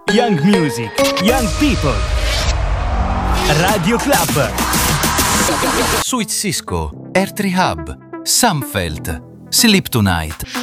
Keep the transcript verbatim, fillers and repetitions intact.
Young music, young people. Radio Club. Sweet Cisco, Airtree Hub, Samfeld, Sleep Tonight.